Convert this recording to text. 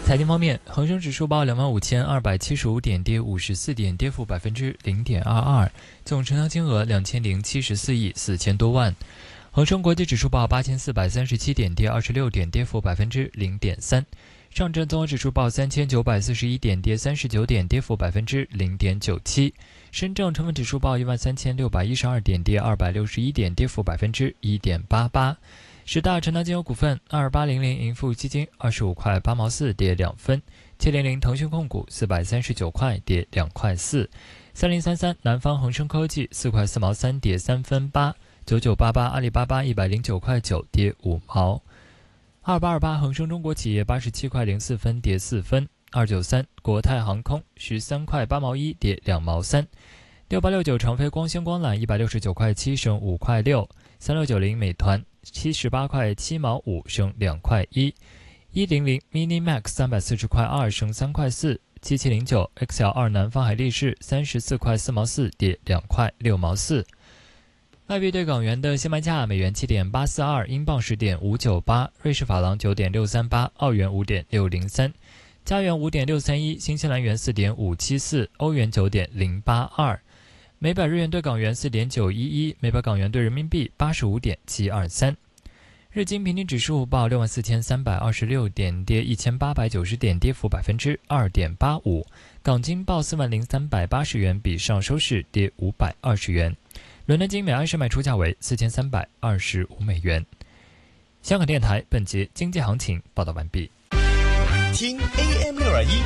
财经方面，恒生指数报25,275点，跌54点，跌幅0.22%，总成交金额2074亿4000多万。恒生国际指数报8437点，跌26点，跌幅0.3%。上证综合指数报3941点，跌39点，跌幅0.97%。深证成分指数报13612点，跌261点，跌幅1.88%。十大成交金额股份：2800盈富基金25块8毛4，跌2分；700腾讯控股439块，跌2块4；3033南方恒生科技4块4毛3，跌3分8；9988阿里巴巴109块9，跌5毛；2828恒生中国企业87块04分，跌4分；293国泰航空13块8毛1，跌2毛3；6869长飞光纤光缆169块7，升5块6；3690美团78块7毛5，升2块1；100 mini max 340块2，升3块4；7709 XL2 南方海力士34块4毛4，跌2块6毛4。外币对港元的现卖价：美元7.842，英镑10.598，瑞士法郎9.638，澳元5.603，加元5.631，新西兰元4.574，欧元9.082。每百日元对港元4.911，每百港元对人民币85.723。日经平均指数报64326点，跌1890点，跌幅2.85%。港金报40380元，比上周市跌520元。伦敦金每安士卖出价为4325美元。香港电台本节经济行情报道完毕。 听 AM621